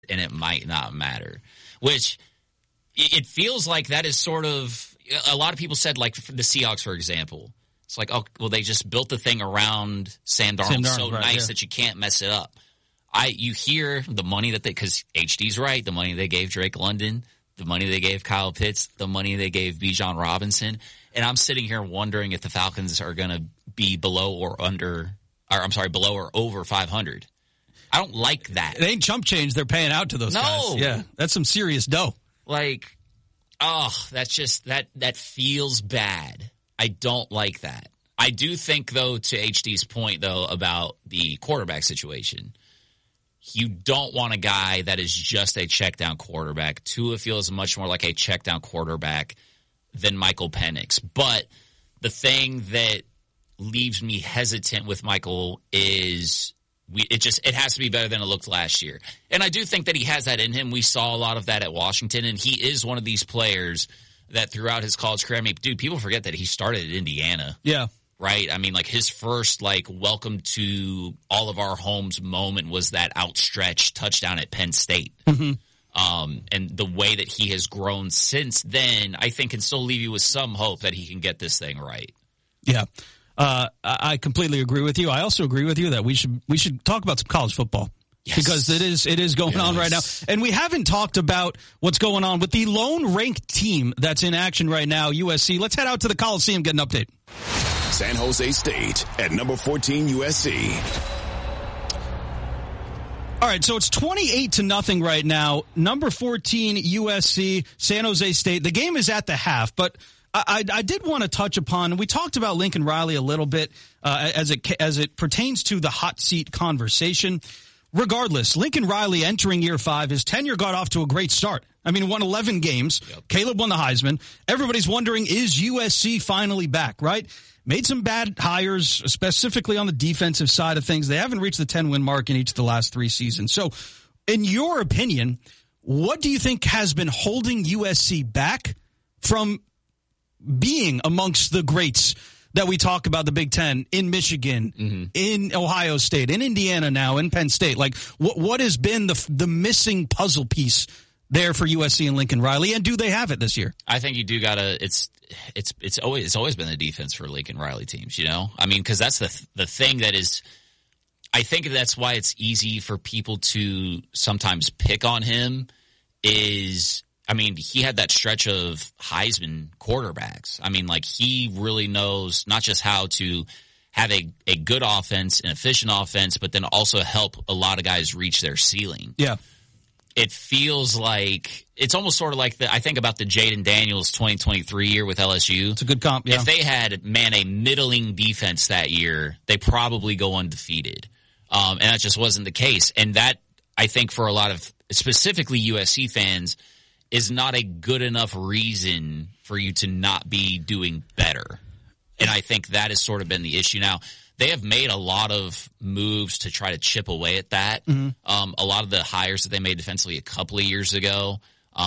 and it might not matter, which it feels like that is sort of a lot of people said, like the Seahawks, for example. It's like, oh, well, they just built the thing around Sam Darnold so nice that you can't mess it up. You hear the money that because HD's right, the money they gave Drake London, the money they gave Kyle Pitts, the money they gave Bijan Robinson, and I'm sitting here wondering if the Falcons are going to be below or over 500. I don't like that. It ain't chump change they're paying out to those guys. Yeah, that's some serious dough. Like, that's just that feels bad. I don't like that. I do think, though, to HD's point, though, about the quarterback situation, you don't want a guy that is just a check-down quarterback. Tua feels much more like a check-down quarterback than Michael Penix. But the thing that leaves me hesitant with Michael is it has to be better than it looked last year. And I do think that he has that in him. We saw a lot of that at Washington, and he is one of these players that throughout his college career, I mean, dude, people forget that he started at Indiana. Yeah. Right? I mean, like, his first, like, welcome to all of our homes moment was that outstretched touchdown at Penn State. Mm-hmm. And the way that he has grown since then, I think, can still leave you with some hope that he can get this thing right. Yeah. I completely agree with you. I also agree with you that we should talk about some college football. Yes. Because it is going on right now. And we haven't talked about what's going on with the lone ranked team that's in action right now, USC. Let's head out to the Coliseum, get an update. San Jose State at number 14 USC. All right, so it's 28-0 right now. Number 14 USC, San Jose State. The game is at the half, but I did want to touch upon, we talked about Lincoln Riley a little bit as it pertains to the hot seat conversation. Regardless, Lincoln Riley entering year 5, his tenure got off to a great start. I mean, won 11 games. Yep. Caleb won the Heisman. Everybody's wondering, is USC finally back, right? Made some bad hires, specifically on the defensive side of things. They haven't reached the 10-win mark in each of the last 3 seasons. So, in your opinion, what do you think has been holding USC back from being amongst the greats that we talk about, the Big Ten, in Michigan, in Ohio State, in Indiana now, in Penn State? Like, what has been the missing puzzle piece there for USC and Lincoln Riley, and do they have it this year? I think you do gotta. It's always been the defense for Lincoln Riley teams. You know, I mean, because that's the thing that is. I think that's why it's easy for people to sometimes pick on him. I mean, he had that stretch of Heisman quarterbacks. I mean, like, he really knows not just how to have a good offense, an efficient offense, but then also help a lot of guys reach their ceiling. Yeah. It feels like it's almost sort of like I think about the Jaden Daniels 2023 year with LSU. It's a good comp, yeah. If they had, a middling defense that year, they probably go undefeated. And that just wasn't the case. And that, I think, for a lot of specifically USC fans, is not a good enough reason for you to not be doing better. And I think that has sort of been the issue. Now, they have made a lot of moves to try to chip away at that. Mm-hmm. A lot of the hires that they made defensively a couple of years ago,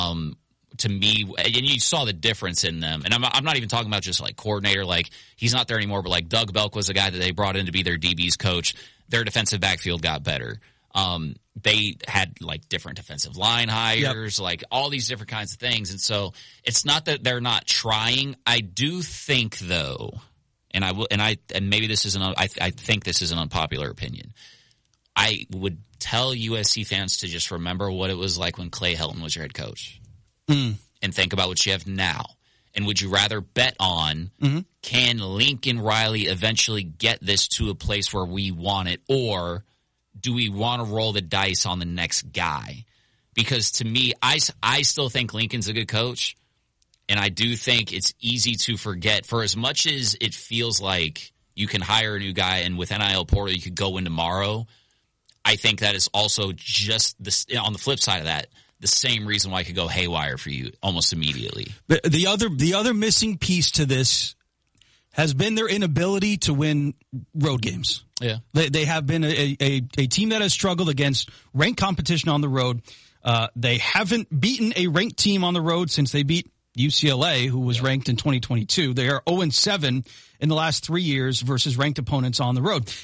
to me, and you saw the difference in them. And I'm not even talking about just like coordinator, like he's not there anymore, but like Doug Belk was the guy that they brought in to be their DB's coach. Their defensive backfield got better. They had like different defensive line hires, like all these different kinds of things. And so it's not that they're not trying. I do think though, and maybe this isn't, I think this is an unpopular opinion. I would tell USC fans to just remember what it was like when Clay Helton was your head coach and think about what you have now. And would you rather bet on, can Lincoln Riley eventually get this to a place where we want it, or do we want to roll the dice on the next guy? Because to me, I still think Lincoln's a good coach, and I do think it's easy to forget. For as much as it feels like you can hire a new guy, and with NIL portal you could go in tomorrow, I think that is also just on the flip side of that, the same reason why it could go haywire for you almost immediately. The other missing piece to this has been their inability to win road games. Yeah. They have been a team that has struggled against ranked competition on the road. They haven't beaten a ranked team on the road since they beat UCLA, who was ranked in 2022. They are 0-7 in the last 3 years versus ranked opponents on the road.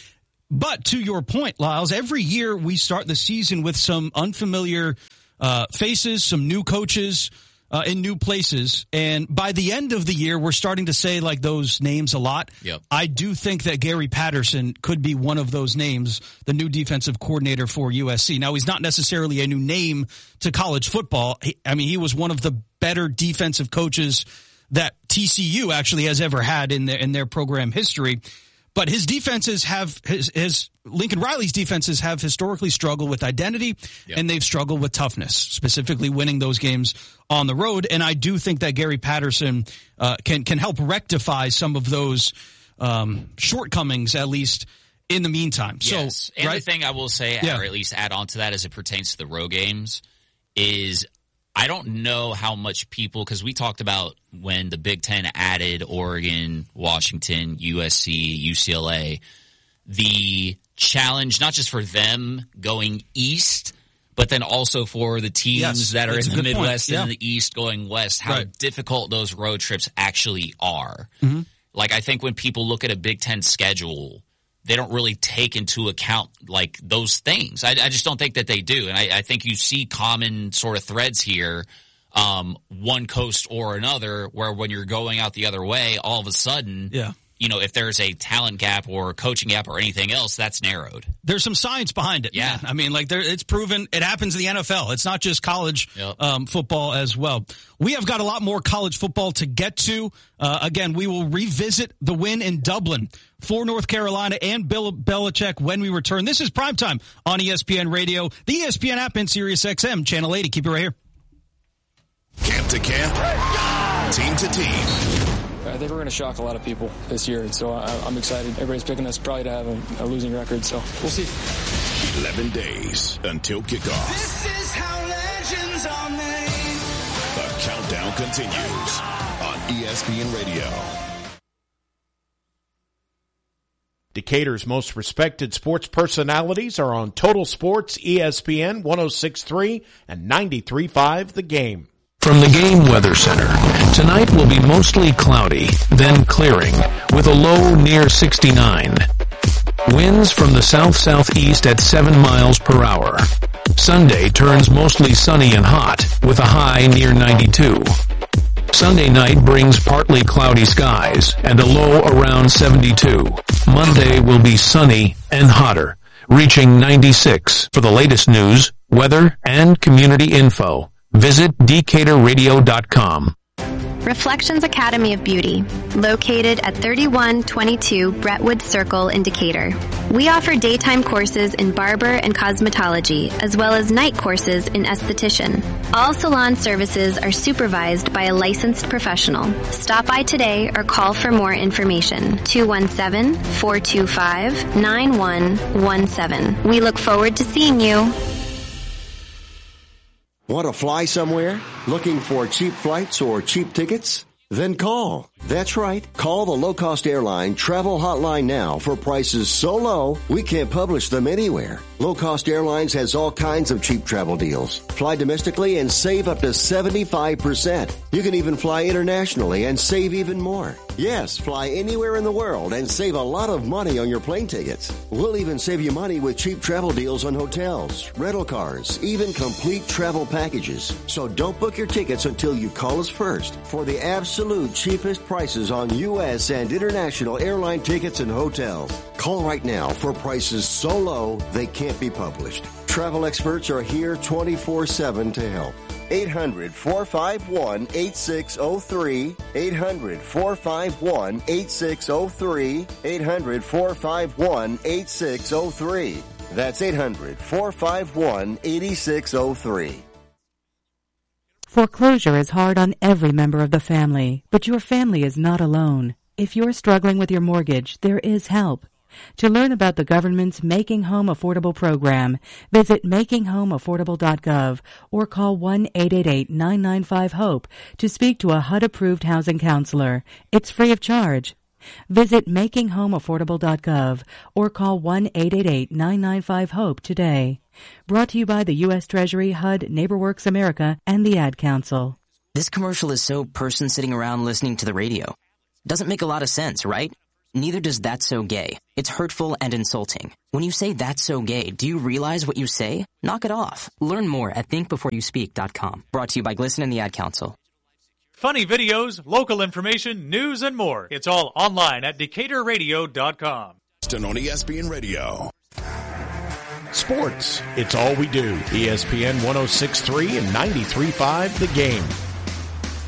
But to your point, Lyles, every year we start the season with some unfamiliar faces, some new coaches in new places. And by the end of the year, we're starting to say like those names a lot. Yep. I do think that Gary Patterson could be one of those names, the new defensive coordinator for USC. Now, he's not necessarily a new name to college football. He was one of the better defensive coaches that TCU actually has ever had in their program history. But his defenses have his Lincoln Riley's defenses have historically struggled with identity, and they've struggled with toughness, specifically winning those games on the road. And I do think that Gary Patterson can help rectify some of those shortcomings, at least in the meantime. Yes. So, and right? the thing I will say, or at least add on to that as it pertains to the road games, is I don't know how much people, because we talked about when the Big Ten added Oregon, Washington, USC, UCLA, the challenge, not just for them going east, but then also for the teams that are in the Midwest and in the East going west, how difficult those road trips actually are. Mm-hmm. Like, I think when people look at a Big Ten schedule, they don't really take into account like those things. I just don't think that they do. And I think you see common sort of threads here, one coast or another, where when you're going out the other way, all of a sudden, if there's a talent gap or coaching gap or anything else, that's narrowed. There's some science behind it. Yeah. Man. I mean, it's proven it happens in the NFL. It's not just college football as well. We have got a lot more college football to get to. Again, we will revisit the win in Dublin for North Carolina and Bill Belichick when we return. This is Primetime on ESPN Radio, the ESPN app, and Sirius XM, Channel 80. Keep it right here. Camp to camp, team to team. I think we're going to shock a lot of people this year, so I'm excited. Everybody's picking us probably to have a losing record, so we'll see. 11 days until kickoff. This is how legends are made. The countdown continues on ESPN Radio. Decatur's most respected sports personalities are on Total Sports, ESPN 106.3 and 93.5 The Game. From the Game Weather Center, tonight will be mostly cloudy, then clearing, with a low near 69. Winds from the south-southeast at 7 miles per hour. Sunday turns mostly sunny and hot, with a high near 92. Sunday night brings partly cloudy skies and a low around 72. Monday will be sunny and hotter, reaching 96. For the latest news, weather, and community info, visit DecaturRadio.com. Reflections Academy of Beauty, located at 3122 Brentwood Circle in Decatur. We offer daytime courses in barber and cosmetology, as well as night courses in esthetician. All salon services are supervised by a licensed professional. Stop by today or call for more information. 217-425-9117. We look forward to seeing you. Want to fly somewhere? Looking for cheap flights or cheap tickets? Then call. That's right. Call the low-cost airline travel hotline now for prices so low we can't publish them anywhere. Low Cost Airlines has all kinds of cheap travel deals. Fly domestically and save up to 75%. You can even fly internationally and save even more. Yes, fly anywhere in the world and save a lot of money on your plane tickets. We'll even save you money with cheap travel deals on hotels, rental cars, even complete travel packages. So don't book your tickets until you call us first for the absolute cheapest prices on U.S. and international airline tickets and hotels. Call right now for prices so low they can't be published. Travel experts are here 24/7 to help. 800-451-8603. 800-451-8603. 800-451-8603. That's 800-451-8603. Foreclosure is hard on every member of the family, but your family is not alone. If you're struggling with your mortgage, there is help. To learn about the government's Making Home Affordable program, visit makinghomeaffordable.gov or call 1-888-995-HOPE to speak to a HUD-approved housing counselor. It's free of charge. Visit makinghomeaffordable.gov or call 1-888-995-HOPE today. Brought to you by the U.S. Treasury, HUD, NeighborWorks America, and the Ad Council. This commercial is so person sitting around listening to the radio. Doesn't make a lot of sense, right? Neither does That's So Gay. It's hurtful and insulting. When you say that's so gay, do you realize what you say? Knock it off. Learn more at thinkbeforeyouSpeak.com. Brought to you by Glisten and the Ad Council. Funny videos, local information, news, and more. It's all online at DecaturRadio.com. On ESPN Radio. Sports, it's all we do. ESPN 106.3 and 93.5 The Game.